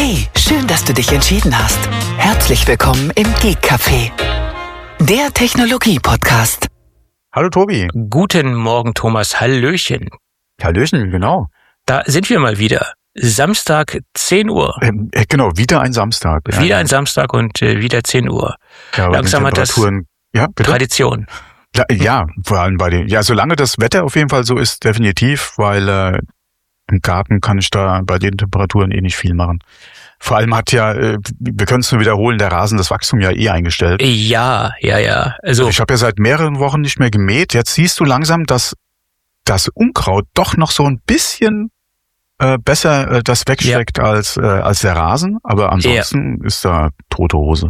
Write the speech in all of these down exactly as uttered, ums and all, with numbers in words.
Hey, schön, dass du dich entschieden hast. Herzlich willkommen im Geek Café, der Technologie-Podcast. Hallo Tobi. Guten Morgen, Thomas. Hallöchen. Hallöchen, genau. Da sind wir mal wieder. Samstag, zehn Uhr. Ähm, äh, genau, wieder ein Samstag. Ja, wieder ja. ein Samstag und äh, wieder zehn Uhr. Ja, Langsam hat das ja, bitte? Tradition. Ja, ja, vor allem bei den, ja, solange das Wetter auf jeden Fall so ist, definitiv, weil äh, im Garten kann ich da bei den Temperaturen eh nicht viel machen. Vor allem hat ja, äh, wir können es nur wiederholen, der Rasen das Wachstum ja eh eingestellt. Ja, ja, ja. Also ich habe ja seit mehreren Wochen nicht mehr gemäht. Jetzt siehst du langsam, dass das Unkraut doch noch so ein bisschen äh, besser äh, das wegsteckt ja. als äh, als der Rasen. Aber ansonsten ja. ist da tote Hose.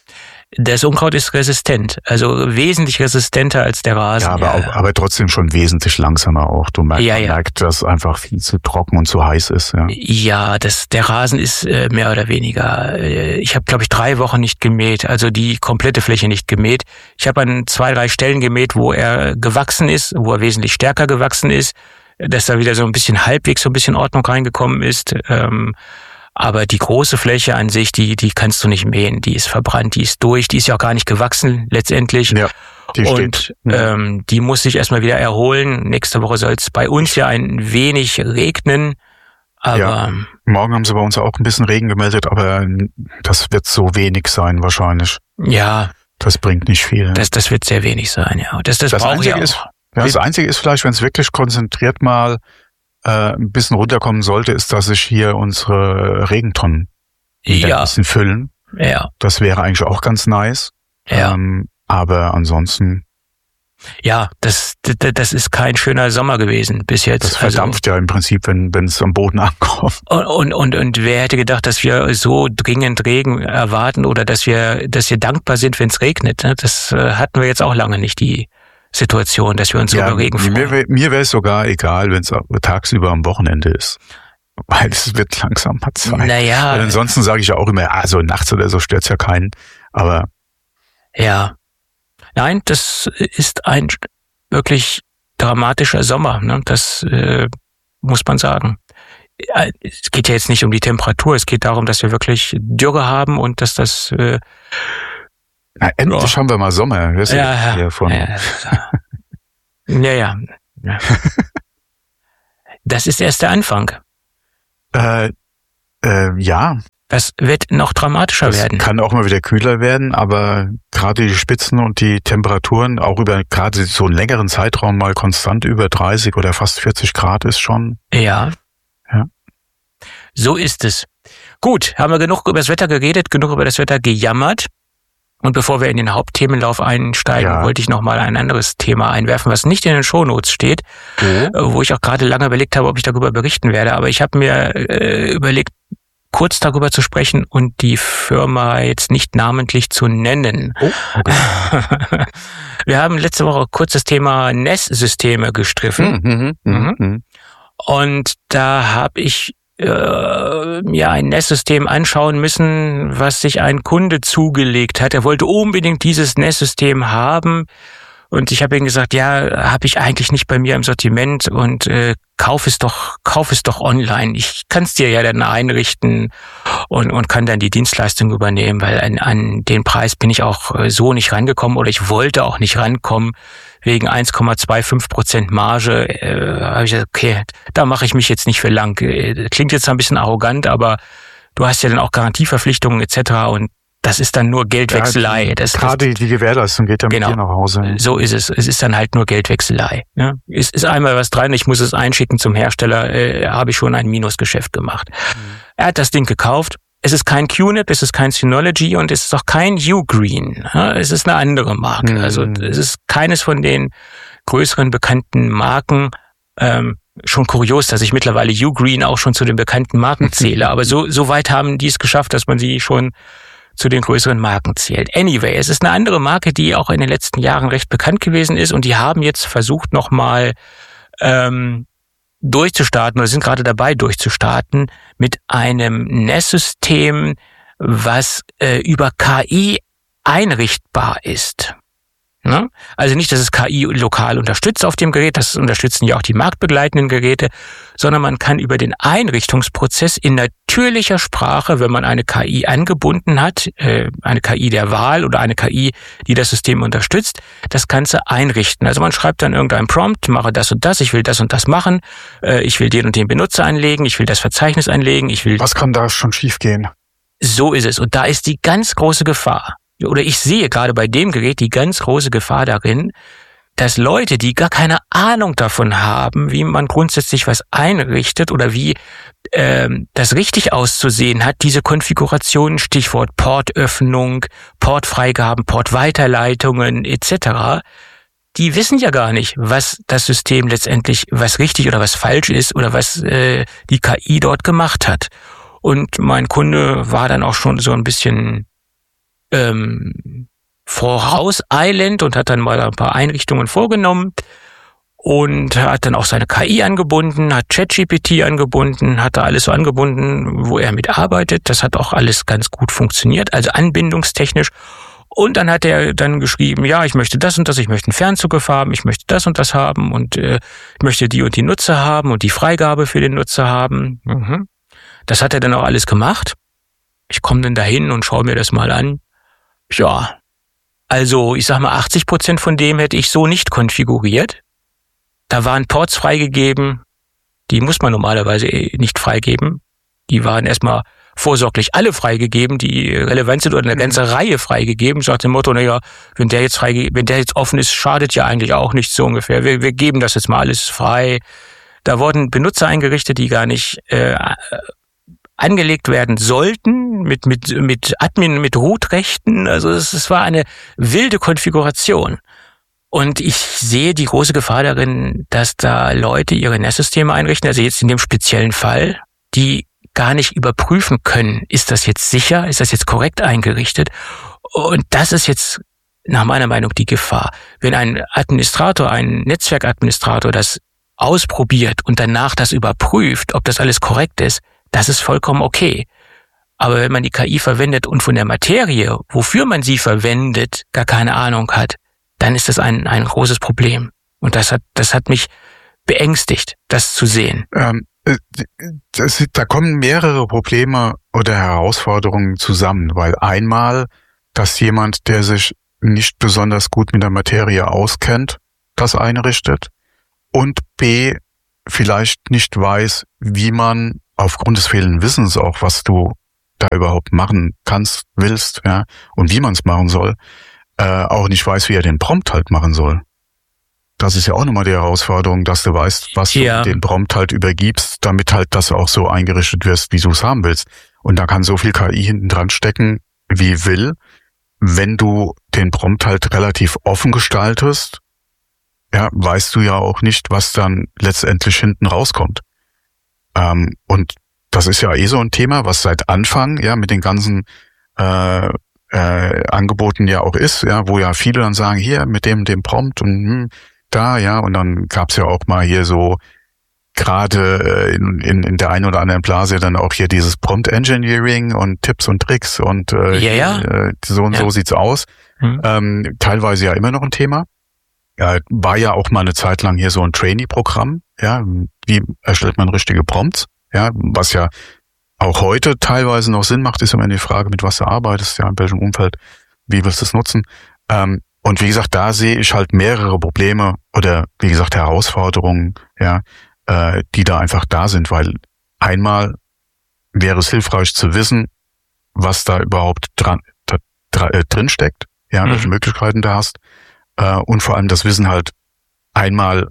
Das Unkraut ist resistent, also wesentlich resistenter als der Rasen. Ja, aber, ja, auch, ja. aber trotzdem schon wesentlich langsamer auch. Du merkst, ja, ja. merkt, dass einfach viel zu trocken und zu heiß ist. Ja, ja das, der Rasen ist äh, mehr oder weniger. Äh, ich habe, glaube ich, drei Wochen nicht gemäht, also die komplette Fläche nicht gemäht. Ich habe an zwei, drei Stellen gemäht, wo er gewachsen ist, wo er wesentlich stärker gewachsen ist, dass da wieder so ein bisschen halbwegs so ein bisschen Ordnung reingekommen ist. Ähm, Aber die große Fläche an sich, die die kannst du nicht mähen. Die ist verbrannt, die ist durch, die ist ja auch gar nicht gewachsen letztendlich. Ja, die und steht. Ja. Ähm, die muss sich erstmal wieder erholen. Nächste Woche soll es bei uns ja ein wenig regnen. Aber ja. Morgen haben sie bei uns auch ein bisschen Regen gemeldet, aber das wird so wenig sein wahrscheinlich. Ja. Das bringt nicht viel. Das, das wird sehr wenig sein, ja. Das, das, das brauche ich auch. Ist, ja, das Einzige ist vielleicht, wenn es wirklich konzentriert mal äh, ein bisschen runterkommen sollte, ist, dass sich hier unsere Regentonnen ja. ein bisschen füllen. Ja. Das wäre eigentlich auch ganz nice. Ja. Ähm, aber ansonsten. Ja, das, das, das ist kein schöner Sommer gewesen bis jetzt. Das verdampft also, ja im Prinzip, wenn wenn es am Boden ankommt. Und, und, und, und wer hätte gedacht, dass wir so dringend Regen erwarten oder dass wir, dass wir dankbar sind, wenn es regnet. Ne? Das äh, hatten wir jetzt auch lange nicht, die Situation, dass wir uns ja, über Regen freuen. Mir, mir wäre es sogar egal, wenn es tagsüber am Wochenende ist. Weil es wird langsam mal Zeit. Naja. Weil ansonsten sage ich ja auch immer, also nachts oder so stört's ja keinen. Aber ja. Nein, das ist ein wirklich dramatischer Sommer. Ne? Das äh, muss man sagen. Es geht ja jetzt nicht um die Temperatur, es geht darum, dass wir wirklich Dürre haben und dass das äh, Na, endlich oh. haben wir mal Sommer. Das ja, ja, ja, von ja, ja, ja, ja. Das ist erst der Anfang. Äh, äh, ja. Das wird noch dramatischer das werden. Kann auch mal wieder kühler werden, aber gerade die Spitzen und die Temperaturen, auch über gerade so einen längeren Zeitraum mal konstant über dreißig oder fast vierzig Grad ist schon. Ja. Ja. So ist es. Gut, haben wir genug über das Wetter geredet, genug über das Wetter gejammert. Und bevor wir in den Hauptthemenlauf einsteigen, ja. wollte ich noch mal ein anderes Thema einwerfen, was nicht in den Shownotes steht, oh. wo ich auch gerade lange überlegt habe, ob ich darüber berichten werde. Aber ich habe mir äh, überlegt, kurz darüber zu sprechen und die Firma jetzt nicht namentlich zu nennen. Oh, okay. Wir haben letzte Woche kurz das Thema N E S-Systeme gestriffen. Mhm, mhm, mhm. Und da habe ich äh, ja ein N E S-System anschauen müssen, was sich ein Kunde zugelegt hat. Er wollte unbedingt dieses N E S-System haben. Und ich habe ihm gesagt, ja, habe ich eigentlich nicht bei mir im Sortiment und äh, kauf es doch, kauf es doch online. Ich kann es dir ja dann einrichten und und kann dann die Dienstleistung übernehmen, weil an, an den Preis bin ich auch so nicht rangekommen oder ich wollte auch nicht rankommen wegen eins Komma fünfundzwanzig Prozent Marge. Äh, habe ich gesagt, okay, da mache ich mich jetzt nicht für lang. Klingt jetzt ein bisschen arrogant, aber du hast ja dann auch Garantieverpflichtungen et cetera und das ist dann nur Geldwechselei. Ja, das, gerade das, die Gewährleistung geht ja genau, mit dir nach Hause. So ist es. Es ist dann halt nur Geldwechselei. Ne? Es ist einmal was dran, ich muss es einschicken zum Hersteller, äh, habe ich schon ein Minusgeschäft gemacht. Mhm. Er hat das Ding gekauft. Es ist kein Q N I P, es ist kein Synology und es ist auch kein Ugreen. Ja? Es ist eine andere Marke. Mhm. Also es ist keines von den größeren bekannten Marken. Ähm, schon kurios, dass ich mittlerweile Ugreen auch schon zu den bekannten Marken zähle. Aber so, so weit haben die es geschafft, dass man sie schon zu den größeren Marken zählt. Anyway, es ist eine andere Marke, die auch in den letzten Jahren recht bekannt gewesen ist und die haben jetzt versucht nochmal ähm, durchzustarten oder sind gerade dabei durchzustarten mit einem N E S-System, was äh, über K I einrichtbar ist. Ne? Also nicht, dass es K I lokal unterstützt auf dem Gerät, das unterstützen ja auch die marktbegleitenden Geräte, sondern man kann über den Einrichtungsprozess in natürlicher Sprache, wenn man eine K I angebunden hat, äh, eine K I der Wahl oder eine K I, die das System unterstützt, das Ganze einrichten. Also man schreibt dann irgendeinen Prompt, mache das und das, ich will das und das machen, äh, ich will den und den Benutzer einlegen, ich will das Verzeichnis einlegen, ich will... Was kann da schon schiefgehen? So ist es. Und da ist die ganz große Gefahr. Oder ich sehe gerade bei dem Gerät die ganz große Gefahr darin, dass Leute, die gar keine Ahnung davon haben, wie man grundsätzlich was einrichtet oder wie ähm, das richtig auszusehen hat, diese Konfigurationen, Stichwort Portöffnung, Portfreigaben, Portweiterleitungen et cetera, die wissen ja gar nicht, was das System letztendlich, was richtig oder was falsch ist oder was äh, die K I dort gemacht hat. Und mein Kunde war dann auch schon so ein bisschen ähm, vorauseilend und hat dann mal ein paar Einrichtungen vorgenommen und hat dann auch seine K I angebunden, hat ChatGPT angebunden, hat da alles so angebunden, wo er mitarbeitet. Das hat auch alles ganz gut funktioniert, also anbindungstechnisch. Und dann hat er dann geschrieben, ja, ich möchte das und das, ich möchte einen Fernzugriff haben, ich möchte das und das haben und äh, ich möchte die und die Nutzer haben und die Freigabe für den Nutzer haben. Mhm. Das hat er dann auch alles gemacht. Ich komme dann dahin und schaue mir das mal an. Ja, also ich sag mal, achtzig Prozent von dem hätte ich so nicht konfiguriert. Da waren Ports freigegeben, die muss man normalerweise nicht freigeben. Die waren erstmal vorsorglich alle freigegeben, die relevant sind, oder eine ganze mhm. Reihe freigegeben. So nach dem Motto, naja, wenn der jetzt freige, wenn der jetzt offen ist, schadet ja eigentlich auch nicht so ungefähr. Wir, wir geben das jetzt mal alles frei. Da wurden Benutzer eingerichtet, die gar nicht äh, angelegt werden sollten, mit mit mit Admin, mit Root-Rechten. Also es, es war eine wilde Konfiguration. Und ich sehe die große Gefahr darin, dass da Leute ihre N A S-Systeme einrichten, also jetzt in dem speziellen Fall, die gar nicht überprüfen können, ist das jetzt sicher, ist das jetzt korrekt eingerichtet? Und das ist jetzt nach meiner Meinung die Gefahr. Wenn ein Administrator, ein Netzwerkadministrator das ausprobiert und danach das überprüft, ob das alles korrekt ist, das ist vollkommen okay. Aber wenn man die K I verwendet und von der Materie, wofür man sie verwendet, gar keine Ahnung hat, dann ist das ein, ein großes Problem. Und das hat, das hat mich beängstigt, das zu sehen. Ähm, das, da kommen mehrere Probleme oder Herausforderungen zusammen, weil einmal, dass jemand, der sich nicht besonders gut mit der Materie auskennt, das einrichtet, und B, vielleicht nicht weiß, wie man aufgrund des fehlenden Wissens auch, was du da überhaupt machen kannst, willst, ja, und wie man es machen soll, äh, auch nicht weiß, wie er den Prompt halt machen soll. Das ist ja auch nochmal die Herausforderung, dass du weißt, was ja. du den Prompt halt übergibst, damit halt das auch so eingerichtet wirst, wie du es haben willst. Und da kann so viel K I hinten dran stecken, wie will, wenn du den Prompt halt relativ offen gestaltest, ja, weißt du ja auch nicht, was dann letztendlich hinten rauskommt. Ähm, und das ist ja eh so ein Thema, was seit Anfang ja mit den ganzen äh, äh, Angeboten ja auch ist, ja, wo ja viele dann sagen, hier mit dem dem Prompt und hm, da, ja, und dann gab's ja auch mal hier so gerade in, in, in der einen oder anderen Blase dann auch hier dieses Prompt Engineering und Tipps und Tricks und äh, ja, ja. Äh, so und ja. so sieht's aus. Hm. Ähm, teilweise ja immer noch ein Thema. Ja, war ja auch mal eine Zeit lang hier so ein Trainee-Programm, ja, wie erstellt man richtige Prompts, ja, was ja auch heute teilweise noch Sinn macht, ist immer die Frage, mit was du arbeitest, ja, in welchem Umfeld, wie willst du es nutzen. Ähm, und wie gesagt, da sehe ich halt mehrere Probleme oder wie gesagt Herausforderungen, ja, äh, die da einfach da sind, weil einmal wäre es hilfreich zu wissen, was da überhaupt dran, da, dra, äh, drin steckt, ja, mhm. welche Möglichkeiten du hast. Und vor allem das Wissen halt einmal,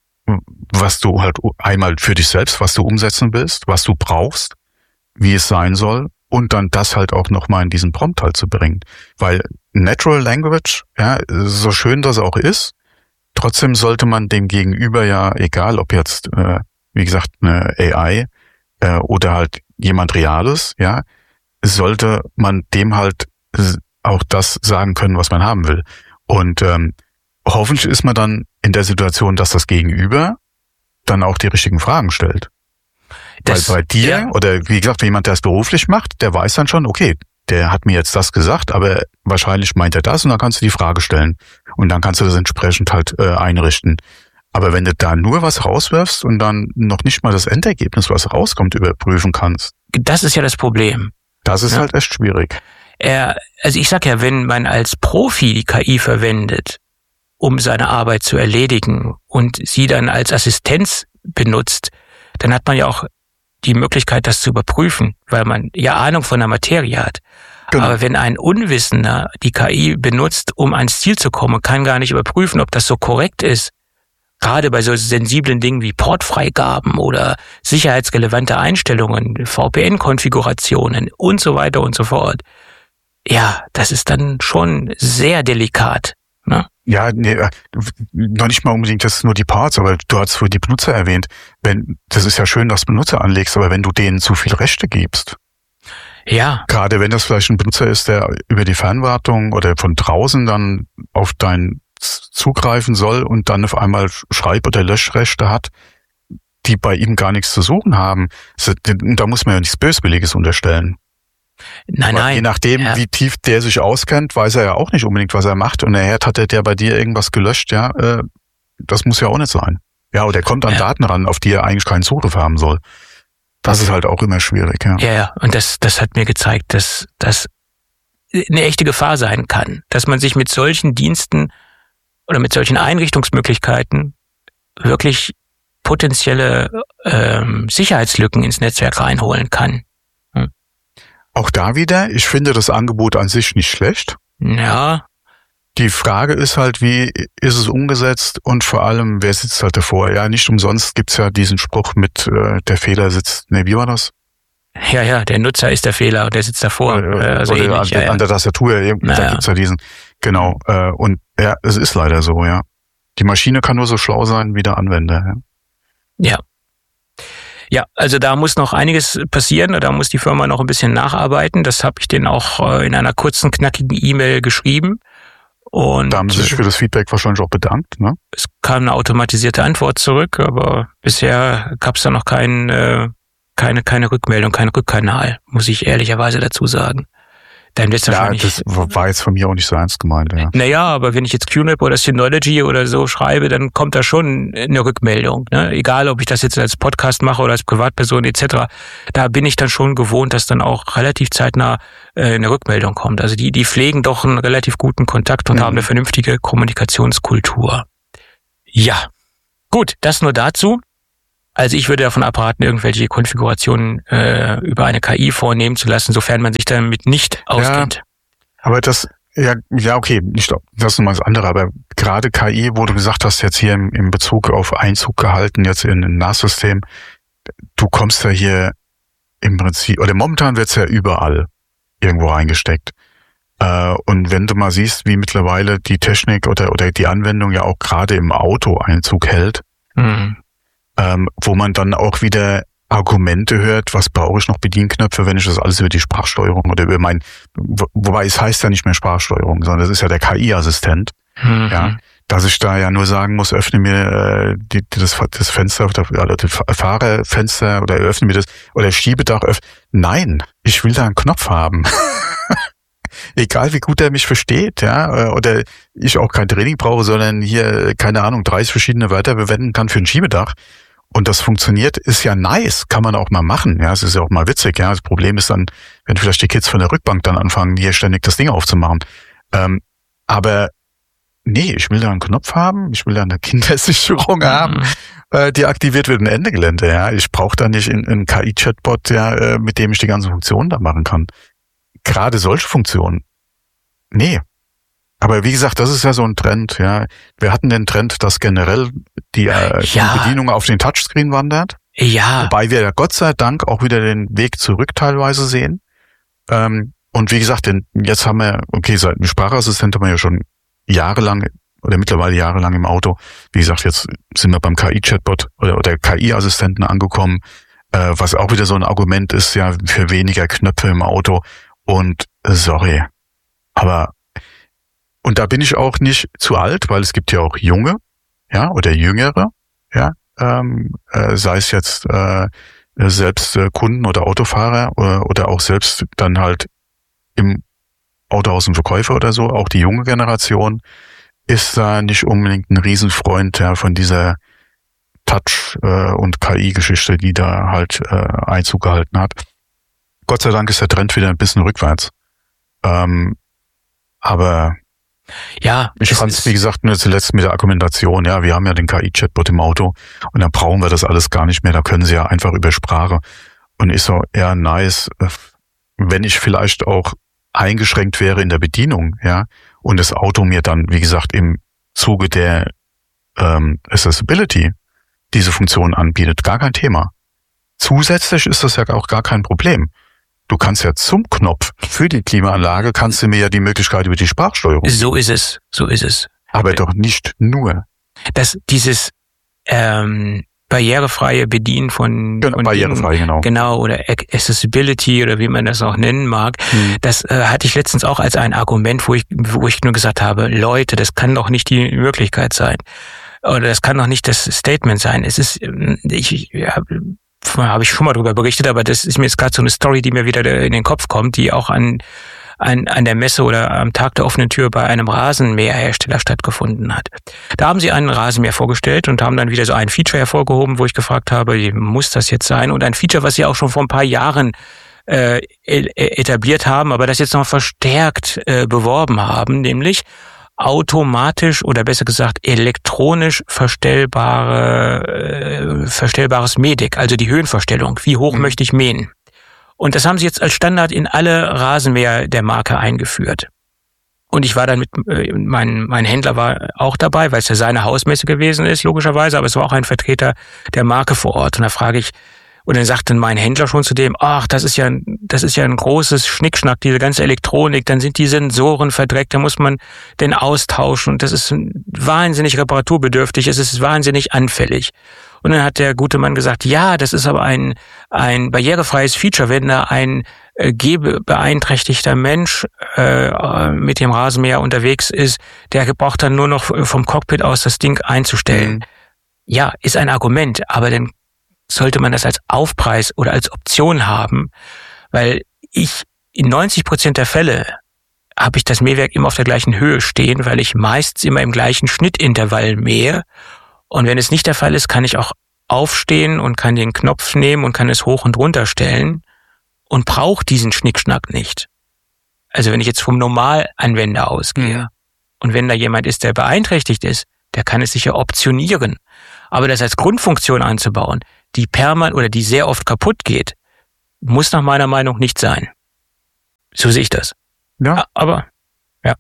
was du halt einmal für dich selbst, was du umsetzen willst, was du brauchst, wie es sein soll, und dann das halt auch nochmal in diesen Prompt halt zu bringen. Weil Natural Language, ja, so schön das auch ist, trotzdem sollte man dem Gegenüber ja, egal ob jetzt, äh, wie gesagt, eine A I äh, oder halt jemand Reales, ja, sollte man dem halt auch das sagen können, was man haben will. Und ähm, hoffentlich ist man dann in der Situation, dass das Gegenüber dann auch die richtigen Fragen stellt. Das, Weil bei dir, ja. oder wie gesagt, jemand, der es beruflich macht, der weiß dann schon, okay, der hat mir jetzt das gesagt, aber wahrscheinlich meint er das und dann kannst du die Frage stellen und dann kannst du das entsprechend halt äh, einrichten. Aber wenn du da nur was rauswirfst und dann noch nicht mal das Endergebnis, was rauskommt, überprüfen kannst. Das ist ja das Problem. Das ist ja. halt echt schwierig. Er, also ich sag ja, wenn man als Profi die K I verwendet, um seine Arbeit zu erledigen und sie dann als Assistenz benutzt, dann hat man ja auch die Möglichkeit, das zu überprüfen, weil man ja Ahnung von der Materie hat. Genau. Aber wenn ein Unwissender die K I benutzt, um ans Ziel zu kommen, kann gar nicht überprüfen, ob das so korrekt ist, gerade bei so sensiblen Dingen wie Portfreigaben oder sicherheitsrelevante Einstellungen, V P N-Konfigurationen und so weiter und so fort. Ja, das ist dann schon sehr delikat. Ne? Ja, nee, noch nicht mal unbedingt das nur die Parts, aber du hast für die Benutzer erwähnt. Wenn, das ist ja schön, dass du Benutzer anlegst, aber wenn du denen zu viel Rechte gibst. Ja. Gerade wenn das vielleicht ein Benutzer ist, der über die Fernwartung oder von draußen dann auf dein zugreifen soll und dann auf einmal Schreib- oder Löschrechte hat, die bei ihm gar nichts zu suchen haben. Da muss man ja nichts Böswilliges unterstellen. Nein, Aber nein. Je nachdem, ja. wie tief der sich auskennt, weiß er ja auch nicht unbedingt, was er macht. Und nachher hat der bei dir irgendwas gelöscht, ja, äh, das muss ja auch nicht sein. Ja, oder er kommt an ja. Daten ran, auf die er eigentlich keinen Zugriff haben soll. Das ist halt auch immer schwierig, ja. Ja, ja. Und das, das hat mir gezeigt, dass das eine echte Gefahr sein kann, dass man sich mit solchen Diensten oder mit solchen Einrichtungsmöglichkeiten wirklich potenzielle ähm, Sicherheitslücken ins Netzwerk reinholen kann. Hm. Auch da wieder, ich finde das Angebot an sich nicht schlecht. Ja. Die Frage ist halt, wie ist es umgesetzt und vor allem, wer sitzt halt davor? Ja, nicht umsonst gibt's ja diesen Spruch mit äh, der Fehler sitzt, ne, wie war das? Ja, ja, der Nutzer ist der Fehler und der sitzt davor. Oder, also oder ähnlich, an, ja, ja. an der Tastatur, da naja. gibt's ja diesen, genau. Äh, und ja, es ist leider so, ja. Die Maschine kann nur so schlau sein wie der Anwender. Ja. Ja. Ja, also da muss noch einiges passieren, da muss die Firma noch ein bisschen nacharbeiten. Das habe ich denen auch in einer kurzen, knackigen E-Mail geschrieben. Und da haben sie sich für das Feedback wahrscheinlich auch bedankt, ne? Es kam eine automatisierte Antwort zurück, aber bisher gab es da noch kein, äh, keine keine Rückmeldung, kein Rückkanal, muss ich ehrlicherweise dazu sagen. Dann wird's ja, wahrscheinlich, das war jetzt von mir auch nicht so ernst gemeint. Ja. Naja, aber wenn ich jetzt Q N A P oder Synology oder so schreibe, dann kommt da schon eine Rückmeldung. Ne? Egal, ob ich das jetzt als Podcast mache oder als Privatperson et cetera. Da bin ich dann schon gewohnt, dass dann auch relativ zeitnah äh, eine Rückmeldung kommt. Also die die pflegen doch einen relativ guten Kontakt und mhm. haben eine vernünftige Kommunikationskultur. Ja, gut, das nur dazu. Also ich würde davon abraten, irgendwelche Konfigurationen äh, über eine K I vornehmen zu lassen, sofern man sich damit nicht auskennt. Ja, aber das, ja, ja, okay, nicht, das ist nochmal das andere, aber gerade K I, wo du gesagt hast, jetzt hier im, im Bezug auf Einzug gehalten, jetzt in ein N A S-System, du kommst ja hier im Prinzip, oder momentan wird's ja überall irgendwo reingesteckt. Äh, und wenn du mal siehst, wie mittlerweile die Technik oder, oder die Anwendung ja auch gerade im Auto Einzug hält, mhm. Ähm, wo man dann auch wieder Argumente hört, was brauche ich noch Bedienknöpfe, wenn ich das alles über die Sprachsteuerung oder über mein, wo, wobei es heißt ja nicht mehr Sprachsteuerung, sondern das ist ja der K I-Assistent, mhm. ja, dass ich da ja nur sagen muss, öffne mir äh, die, das, das Fenster, oder das Fahrerfenster oder öffne mir das, oder Schiebedach öffne. Nein, ich will da einen Knopf haben. Egal wie gut er mich versteht, ja, oder ich auch kein Training brauche, sondern hier, keine Ahnung, dreißig verschiedene Wörter verwenden kann für ein Schiebedach. Und das funktioniert, ist ja nice, kann man auch mal machen, ja, es ist ja auch mal witzig, ja. Das Problem ist dann, wenn vielleicht die Kids von der Rückbank dann anfangen, hier ständig das Ding aufzumachen. Ähm, aber nee, ich will da einen Knopf haben, ich will da eine Kindersicherung mhm. haben, äh, die aktiviert wird, ein Ende Gelände, ja. Ich brauche da nicht einen K I-Chatbot, ja, äh, mit dem ich die ganzen Funktionen da machen kann. Gerade solche Funktionen. Nee. Aber wie gesagt, das ist ja so ein Trend, ja. Wir hatten den Trend, dass generell die, äh, ja. die Bedienung auf den Touchscreen wandert. Ja. Wobei wir ja Gott sei Dank auch wieder den Weg zurück teilweise sehen. Ähm, und wie gesagt, denn jetzt haben wir, okay, seit dem Sprachassistent haben wir ja schon jahrelang oder mittlerweile jahrelang im Auto. Wie gesagt, jetzt sind wir beim K I-Chatbot oder, oder K I-Assistenten angekommen, äh, was auch wieder so ein Argument ist, ja, für weniger Knöpfe im Auto. Und sorry, aber und da bin ich auch nicht zu alt, weil es gibt ja auch Junge, ja, oder Jüngere, ja, ähm, äh, sei es jetzt äh, selbst äh, Kunden oder Autofahrer oder, oder auch selbst dann halt im Autohaus und Verkäufer oder so, auch die junge Generation, ist da nicht unbedingt ein Riesenfreund ja, von dieser Touch- äh, und K I-Geschichte, die da halt äh, Einzug gehalten hat. Gott sei Dank ist der Trend wieder ein bisschen rückwärts. Ähm, aber ja, ich fand es, wie gesagt, nur zuletzt mit der Argumentation, ja, wir haben ja den K I-Chatbot im Auto und dann brauchen wir das alles gar nicht mehr, da können sie ja einfach über Sprache. Und ich so, ja, nice, wenn ich vielleicht auch eingeschränkt wäre in der Bedienung, ja, und das Auto mir dann, wie gesagt, im Zuge der ähm, Accessibility diese Funktion anbietet, gar kein Thema. Zusätzlich ist das ja auch gar kein Problem. Du kannst ja zum Knopf für die Klimaanlage, kannst du mir ja die Möglichkeit über die Sprachsteuerung. So ist es, so ist es. Aber doch nicht nur. Dass dieses ähm, barrierefreie Bedienen von, genau, von barrierefrei, Dingen, genau. genau, oder Accessibility oder wie man das auch nennen mag, hm. das äh, hatte ich letztens auch als ein Argument, wo ich, wo ich nur gesagt habe, Leute, das kann doch nicht die Möglichkeit sein. Oder das kann doch nicht das Statement sein. Es ist, ich, ja, habe ich schon mal drüber berichtet, aber das ist mir jetzt gerade so eine Story, die mir wieder in den Kopf kommt, die auch an, an, an der Messe oder am Tag der offenen Tür bei einem Rasenmäherhersteller stattgefunden hat. Da haben sie einen Rasenmäher vorgestellt und haben dann wieder so ein Feature hervorgehoben, wo ich gefragt habe, muss das jetzt sein? Und ein Feature, was sie auch schon vor ein paar Jahren äh, etabliert haben, aber das jetzt noch verstärkt äh, beworben haben, nämlich automatisch oder besser gesagt elektronisch verstellbare äh, verstellbares Mähdek, also die Höhenverstellung. Wie hoch mhm. möchte ich mähen? Und das haben sie jetzt als Standard in alle Rasenmäher der Marke eingeführt. Und ich war dann mit, äh, mein, mein Händler war auch dabei, weil es ja seine Hausmesse gewesen ist, logischerweise, aber es war auch ein Vertreter der Marke vor Ort. Und da frage ich, und dann sagte mein Händler schon zu dem, ach, das ist ja, das ist ja ein großes Schnickschnack, diese ganze Elektronik, dann sind die Sensoren verdreckt, da muss man den austauschen und das ist wahnsinnig reparaturbedürftig, es ist wahnsinnig anfällig. Und dann hat der gute Mann gesagt, ja, das ist aber ein, ein barrierefreies Feature, wenn da ein äh, gehbeeinträchtigter Mensch äh, mit dem Rasenmäher unterwegs ist, der braucht dann nur noch vom Cockpit aus das Ding einzustellen. Mhm. Ja, ist ein Argument, aber dann sollte man das als Aufpreis oder als Option haben, weil ich in neunzig Prozent der Fälle habe ich das Mähwerk immer auf der gleichen Höhe stehen, weil ich meistens immer im gleichen Schnittintervall mähe. Und wenn es nicht der Fall ist, kann ich auch aufstehen und kann den Knopf nehmen und kann es hoch und runter stellen und brauche diesen Schnickschnack nicht. Also wenn ich jetzt vom Normalanwender ausgehe mhm. und wenn da jemand ist, der beeinträchtigt ist, der kann es sicher optionieren. Aber das als Grundfunktion einzubauen, die permanent oder die sehr oft kaputt geht, muss nach meiner Meinung nicht sein. So sehe ich das. Ja. Aber, ja.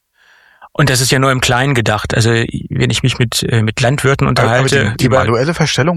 Und das ist ja nur im Kleinen gedacht. Also, wenn ich mich mit, mit Landwirten unterhalte. Aber die, die über manuelle Verstellung